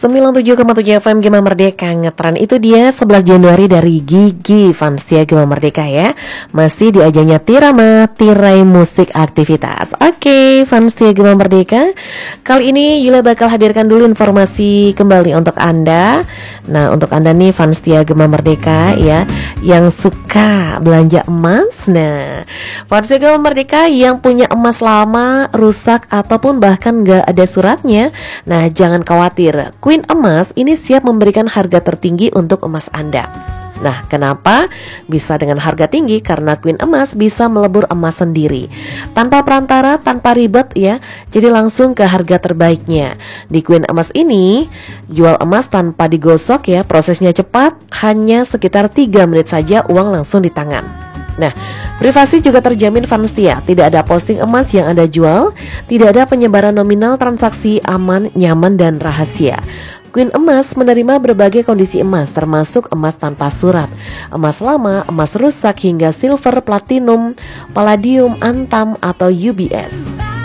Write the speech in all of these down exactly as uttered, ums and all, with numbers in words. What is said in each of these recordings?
sembilan puluh tujuh koma tujuh F M Gema Merdeka ngetren itu dia sebelas Januari dari Gigi Fansia Gema Merdeka ya. Masih di ajangnya Tirama Tirai Musik Aktivitas. Oke, Fansia Gema Merdeka. Kali ini Yula bakal hadirkan dulu informasi kembali untuk Anda. Nah, untuk Anda nih Fansia Gema Merdeka ya, yang suka belanja emas. Nah, Fansia Gema Merdeka yang punya emas lama, rusak ataupun bahkan gak ada suratnya. Nah, jangan khawatir. Queen Emas ini siap memberikan harga tertinggi untuk emas Anda. Nah, kenapa bisa dengan harga tinggi? Karena Queen Emas bisa melebur emas sendiri, tanpa perantara, tanpa ribet ya. Jadi langsung ke harga terbaiknya. Di Queen Emas ini, jual emas tanpa digosok ya. Prosesnya cepat, hanya sekitar tiga menit saja uang langsung di tangan. Nah, privasi juga terjamin Fansia. Tidak ada posting emas yang Anda jual. Tidak ada penyebaran nominal, transaksi aman, nyaman, dan rahasia. Queen Emas menerima berbagai kondisi emas, termasuk emas tanpa surat, emas lama, emas rusak, hingga silver, platinum, palladium, antam, atau U B S.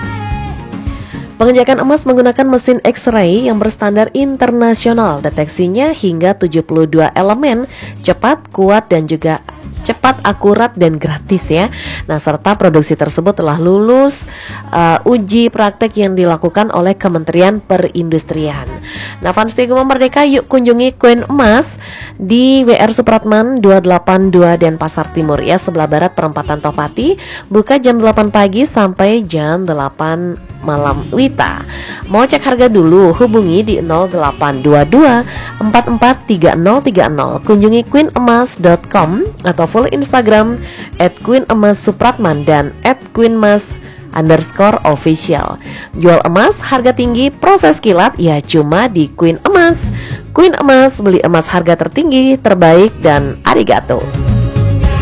Pengejakan emas menggunakan mesin X-ray yang berstandar internasional. Deteksinya hingga tujuh puluh dua elemen, cepat, kuat, dan juga cepat, akurat, dan gratis ya. Nah, serta produksi tersebut telah lulus uh, uji praktek yang dilakukan oleh Kementerian Perindustrian. Nah, Fansia Gema Merdeka, yuk kunjungi Queen Emas di W R Supratman dua delapan dua Denpasar Timur ya, sebelah barat perempatan Topati. Buka jam delapan pagi sampai jam delapan malam Wita. Mau cek harga dulu, hubungi di nol delapan dua dua empat empat tiga nol tiga nol. Kunjungi queen emas dot com atau follow Instagram at queen emas supratman dan at queenmas underscore official. Jual emas harga tinggi, proses kilat ya cuma di Queen Emas. Queen Emas, beli emas harga tertinggi, terbaik, dan arigato.